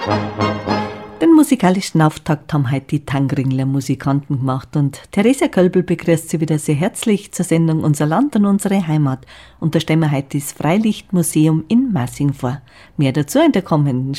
Den musikalischen Auftakt haben heute die Tangringler Musikanten gemacht und Theresia Kölbel begrüßt Sie wieder sehr herzlich zur Sendung Unser Land und unsere Heimat. Und da stellen wir heute das Freilichtmuseum in Massing vor. Mehr dazu in der kommenden